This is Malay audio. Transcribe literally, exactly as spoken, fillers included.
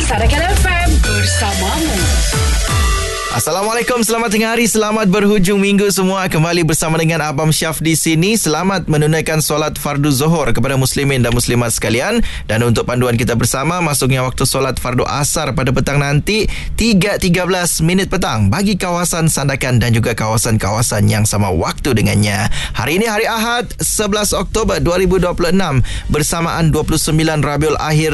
Sarakan F M bersamamu. Assalamualaikum, selamat tengah hari, selamat berhujung minggu semua. Kembali bersama dengan Abang Syaf di sini. Selamat menunaikan solat fardu zuhur kepada muslimin dan muslimat sekalian. Dan untuk panduan kita bersama, masuknya waktu solat fardu asar pada petang nanti tiga tiga belas minit petang bagi kawasan Sandakan dan juga kawasan-kawasan yang sama waktu dengannya. Hari ini hari Ahad, sebelas Oktober dua ribu dua puluh enam, bersamaan dua puluh sembilan Rabiul Akhir